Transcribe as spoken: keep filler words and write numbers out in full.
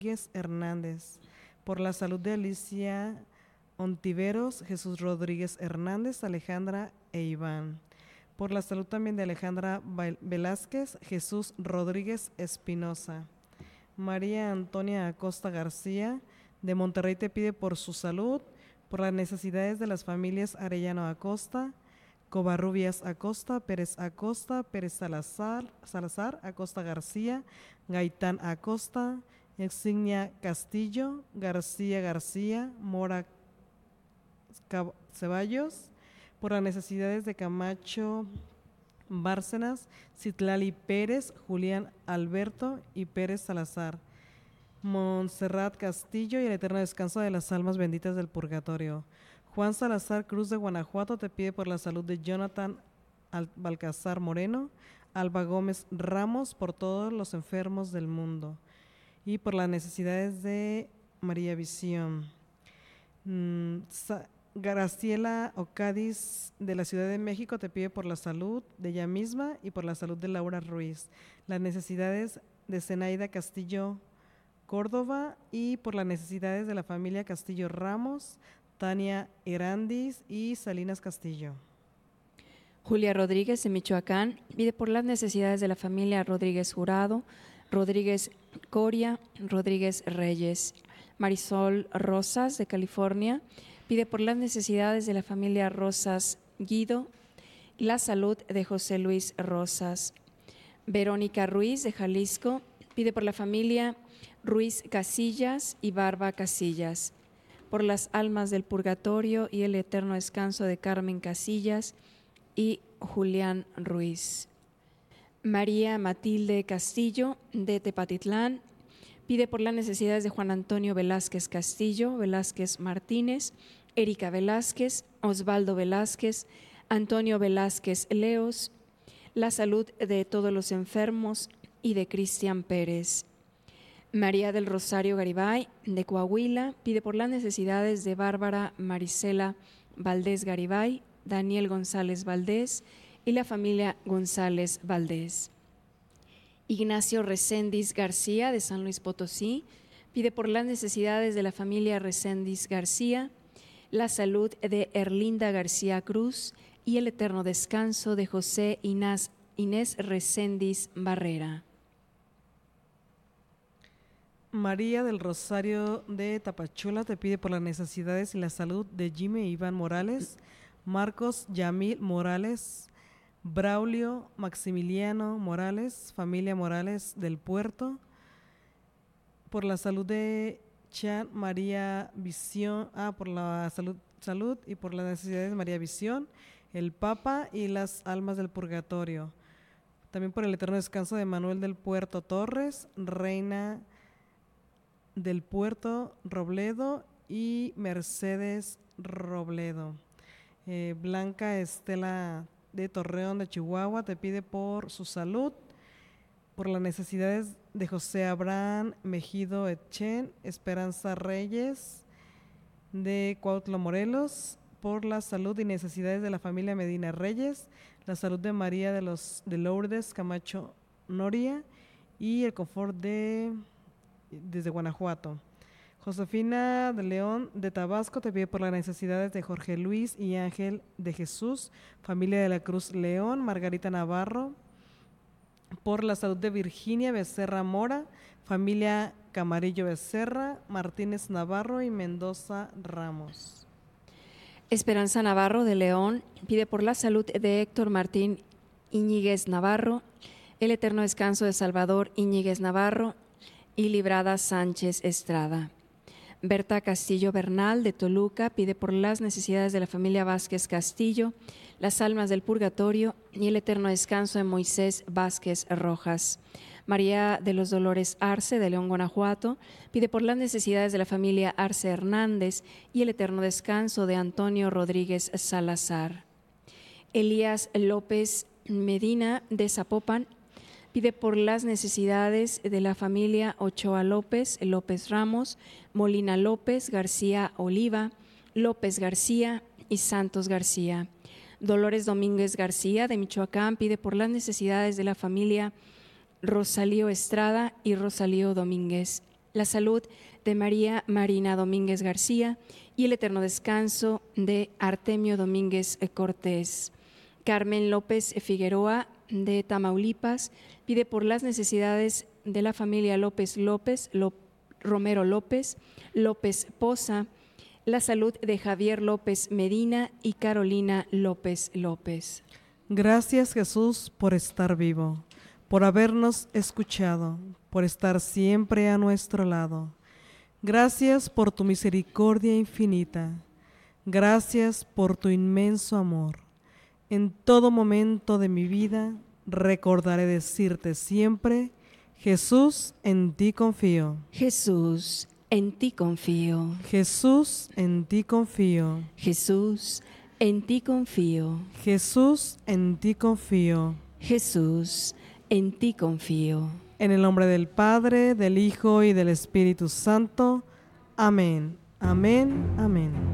Hernández. Por la salud de Alicia Ontiveros, Jesús Rodríguez Hernández, Alejandra e Iván. Por la salud también de Alejandra Velázquez, Jesús Rodríguez Espinosa. María Antonia Acosta García, de Monterrey, te pide por su salud, por las necesidades de las familias Arellano Acosta, Covarrubias Acosta, Pérez Acosta, Pérez Salazar, Salazar, Acosta García, Gaitán Acosta, Exignia Castillo, García García, Mora Ceballos, por las necesidades de Camacho Bárcenas, Citlali Pérez, Julián Alberto y Pérez Salazar. Montserrat Castillo y el eterno descanso de las almas benditas del purgatorio. Juan Salazar Cruz de Guanajuato te pide por la salud de Jonathan Balcazar Moreno, Alba Gómez Ramos, por todos los enfermos del mundo y por las necesidades de María Visión. Mm, Graciela Ocadiz de la Ciudad de México te pide por la salud de ella misma y por la salud de Laura Ruiz, las necesidades de Zenaida Castillo Córdoba y por las necesidades de la familia Castillo Ramos, Tania Herandis y Salinas Castillo. Julia Rodríguez de Michoacán pide por las necesidades de la familia Rodríguez Jurado, Rodríguez Coria, Rodríguez Reyes. Marisol Rosas de California pide por las necesidades de la familia Rosas Guido, la salud de José Luis Rosas. Verónica Ruiz de Jalisco pide por la familia Ruiz Casillas y Barba Casillas, por las almas del purgatorio y el eterno descanso de Carmen Casillas y Julián Ruiz. María Matilde Castillo de Tepatitlán pide por las necesidades de Juan Antonio Velázquez Castillo, Velázquez Martínez, Erika Velázquez, Osvaldo Velázquez, Antonio Velázquez Leos, la salud de todos los enfermos y de Cristian Pérez. María del Rosario Garibay de Coahuila pide por las necesidades de Bárbara Marisela Valdés Garibay, Daniel González Valdés y la familia González Valdés. Ignacio Reséndiz García de San Luis Potosí pide por las necesidades de la familia Reséndiz García, la salud de Erlinda García Cruz y el eterno descanso de José Inés, Inés Reséndiz Barrera. María del Rosario de Tapachula te pide por las necesidades y la salud de Jimmy Iván Morales, Marcos Yamil Morales, Braulio Maximiliano Morales, familia Morales del Puerto, por la salud de Chan María Visión, ah, por la salud, salud y por las necesidades de María Visión, el Papa y las almas del purgatorio. También por el eterno descanso de Manuel del Puerto Torres, Reina del Puerto Robledo y Mercedes Robledo. Eh, Blanca Estela de Torreón de Chihuahua te pide por su salud, por las necesidades de José Abraham Mejido Etchen, Esperanza Reyes de Cuautla Morelos, por la salud y necesidades de la familia Medina Reyes, la salud de María de los de Lourdes Camacho Noria y el confort de desde Guanajuato. Josefina de León de Tabasco te pide por las necesidades de Jorge Luis y Ángel de Jesús, familia de la Cruz León, Margarita Navarro, por la salud de Virginia Becerra Mora, familia Camarillo Becerra, Martínez Navarro y Mendoza Ramos. Esperanza Navarro de León pide por la salud de Héctor Martín Iñiguez Navarro, el eterno descanso de Salvador Iñiguez Navarro y Librada Sánchez Estrada. Berta Castillo Bernal de Toluca pide por las necesidades de la familia Vázquez Castillo, las almas del purgatorio y el eterno descanso de Moisés Vázquez Rojas. María de los Dolores Arce de León, Guanajuato pide por las necesidades de la familia Arce Hernández y el eterno descanso de Antonio Rodríguez Salazar. Elías López Medina de Zapopan pide por las necesidades de la familia Ochoa López, López Ramos, Molina López, García Oliva, López García y Santos García. Dolores Domínguez García de Michoacán pide por las necesidades de la familia Rosalío Estrada y Rosalío Domínguez. la salud de María Marina Domínguez García y el eterno descanso de Artemio Domínguez Cortés. Carmen López Figueroa, de Tamaulipas, pide por las necesidades de la familia López López, Ló- Romero López, López Poza, la salud de Javier López Medina y Carolina López López. Gracias, Jesús, por estar vivo, por habernos escuchado, por estar siempre a nuestro lado. Gracias por tu misericordia infinita. Gracias por tu inmenso amor. En todo momento de mi vida recordaré decirte siempre: Jesús, en ti confío. Jesús, en ti confío. Jesús, en ti confío. Jesús, en ti confío. Jesús, en ti confío. Jesús, en ti confío. En el nombre del Padre, del Hijo y del Espíritu Santo. Amén. Amén. Amén.